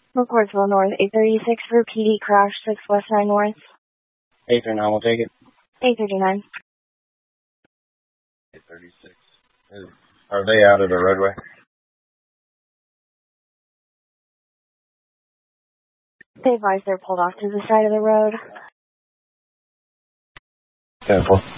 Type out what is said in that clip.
McCordsville North, 836 for PD crash, 6 West 9 North. 839, we'll take it. 839. 836. Are they out of the roadway? They advise they're pulled off to the side of the road. 10-4.